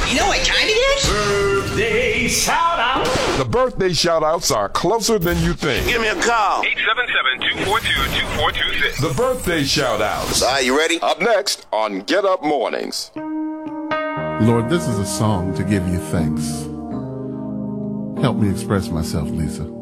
You know what time it is? Birthday shout-out. The birthday shout-outs are closer than you think. Give me a call. 877-242-2426. The birthday shout-outs. All right, you ready? Up next on Get Up Mornings. Lord, this is a song to give you thanks. Help me express myself, Lisa.